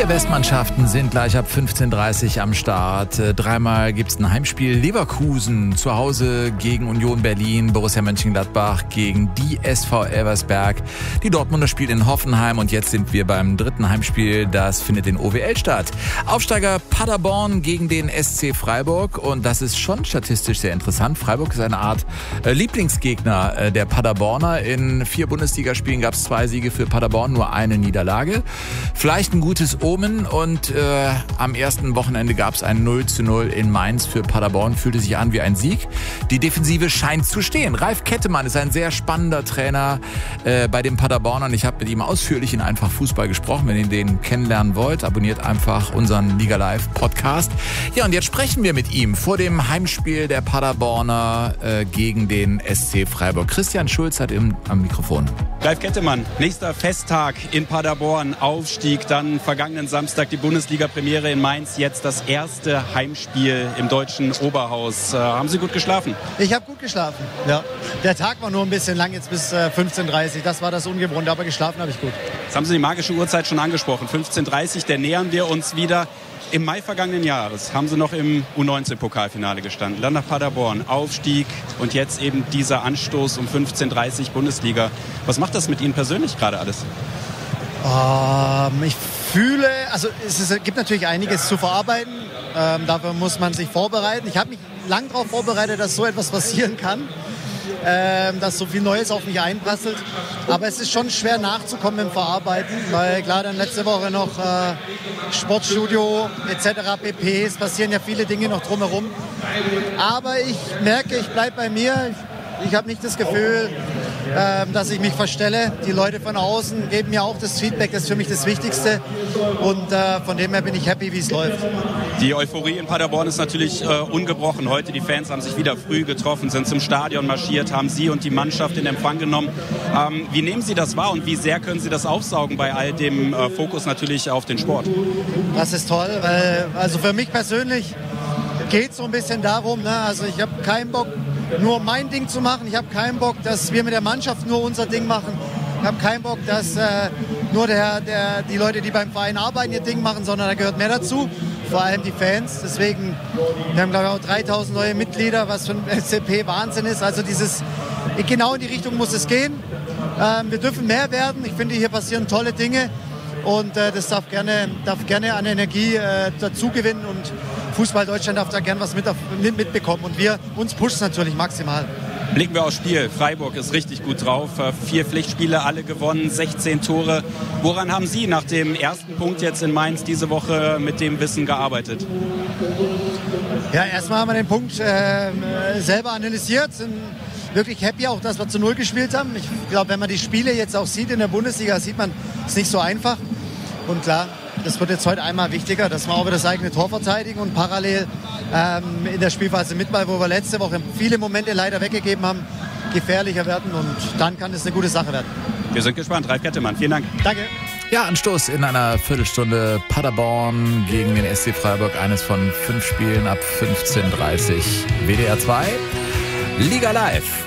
Vier Westmannschaften sind gleich ab 15:30 Uhr am Start. Dreimal gibt es ein Heimspiel. Leverkusen zu Hause gegen Union Berlin, Borussia Mönchengladbach gegen die SV Elversberg. Die Dortmunder spielen in Hoffenheim und jetzt sind wir beim dritten Heimspiel. Das findet in OWL statt. Aufsteiger Paderborn gegen den SC Freiburg und das ist schon statistisch sehr interessant. Freiburg ist eine Art Lieblingsgegner der Paderborner. In 4 Bundesligaspielen gab es 2 Siege für Paderborn, nur eine Niederlage. Vielleicht ein gutes Omen und am ersten Wochenende gab es ein 0:0 in Mainz für Paderborn. Fühlte sich an wie ein Sieg. Die Defensive scheint zu stehen. Ralf Kettemann ist ein sehr spannender Trainer bei den Paderbornern. Ich habe mit ihm ausführlich in Einfach Fußball gesprochen. Wenn ihr den kennenlernen wollt, abonniert einfach unseren Liga Live Podcast. Ja, und jetzt sprechen wir mit ihm vor dem Heimspiel der Paderborner gegen den SC Freiburg. Christian Schulz hat ihn am Mikrofon. Ralf Kettemann, nächster Festtag in Paderborn, Aufstieg, dann vergangenen Samstag die Bundesliga-Premiere in Mainz, jetzt das erste Heimspiel im deutschen Oberhaus. Haben Sie gut geschlafen? Ich habe gut geschlafen, ja. Der Tag war nur ein bisschen lang, jetzt bis 15:30 Uhr, das war das Ungewohnte, aber geschlafen habe ich gut. Jetzt haben Sie die magische Uhrzeit schon angesprochen, 15:30 Uhr, der nähern wir uns wieder. Im Mai vergangenen Jahres haben Sie noch im U19-Pokalfinale gestanden, dann nach Paderborn, Aufstieg und jetzt eben dieser Anstoß um 15:30 Uhr Bundesliga. Was macht das mit Ihnen persönlich gerade alles? Ich fühle, also es gibt natürlich einiges zu verarbeiten, dafür muss man sich vorbereiten. Ich habe mich lang darauf vorbereitet, dass so etwas passieren kann. Dass so viel Neues auf mich einprasselt. Aber es ist schon schwer nachzukommen im Verarbeiten, weil klar dann letzte Woche noch Sportstudio etc. pp. Es passieren ja viele Dinge noch drumherum. Aber ich merke, ich bleibe bei mir. Ich habe nicht das Gefühl, dass ich mich verstelle. Die Leute von außen geben mir auch das Feedback, das ist für mich das Wichtigste. Und von dem her bin ich happy, wie es läuft. Die Euphorie in Paderborn ist natürlich ungebrochen. Heute die Fans haben sich wieder früh getroffen, sind zum Stadion marschiert, haben Sie und die Mannschaft in Empfang genommen. Wie nehmen Sie das wahr und wie sehr können Sie das aufsaugen bei all dem Fokus natürlich auf den Sport? Das ist toll, weil also für mich persönlich geht es so ein bisschen darum, ne? Also ich habe keinen Bock, nur mein Ding zu machen. Ich habe keinen Bock, dass wir mit der Mannschaft nur unser Ding machen. Ich habe keinen Bock, dass nur die Leute, die beim Verein arbeiten, ihr Ding machen, sondern da gehört mehr dazu. Vor allem die Fans. Deswegen, wir haben glaube ich auch 3000 neue Mitglieder, was für ein SCP Wahnsinn ist. Also genau in die Richtung muss es gehen. Wir dürfen mehr werden. Ich finde, hier passieren tolle Dinge. Und das darf gerne an Energie dazu gewinnen. Und Fußball Deutschland darf da gerne was mitbekommen. Und uns pusht es natürlich maximal. Blicken wir aufs Spiel. Freiburg ist richtig gut drauf. 4 Pflichtspiele, alle gewonnen, 16 Tore. Woran haben Sie nach dem ersten Punkt jetzt in Mainz diese Woche mit dem Wissen gearbeitet? Ja, erstmal haben wir den Punkt selber analysiert. Sind wirklich happy auch, dass wir zu 0 gespielt haben. Ich glaube, wenn man die Spiele jetzt auch sieht in der Bundesliga, sieht man, es ist nicht so einfach. Und klar, das wird jetzt heute einmal wichtiger, dass wir auch wieder das eigene Tor verteidigen und parallel in der Spielphase mit Ball, wo wir letzte Woche viele Momente leider weggegeben haben, gefährlicher werden und dann kann es eine gute Sache werden. Wir sind gespannt. Ralf Kettemann, vielen Dank. Danke. Ja, Anstoß in einer Viertelstunde Paderborn gegen den SC Freiburg. Eines von 5 Spielen ab 15:30 Uhr. WDR 2, Liga Live.